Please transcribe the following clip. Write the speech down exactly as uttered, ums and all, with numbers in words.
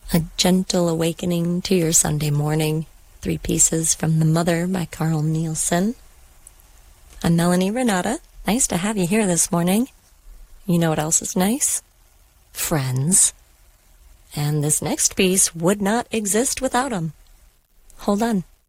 A Gentle Awakening to Your Sunday Morning, three pieces from The Mother by Carl Nielsen. I'm Melanie Renata. Nice to have you here this morning. You know what else is nice? Friends. And this next piece would not exist without them. Hold on.